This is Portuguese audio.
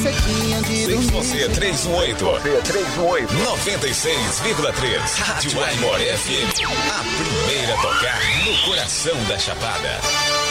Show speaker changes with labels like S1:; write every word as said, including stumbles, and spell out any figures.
S1: sequinha de dormir.
S2: Você três um oito. Você três um oito. noventa e seis vírgula três. Rádio Aimoré F M. A primeira a tocar no coração da Chapada.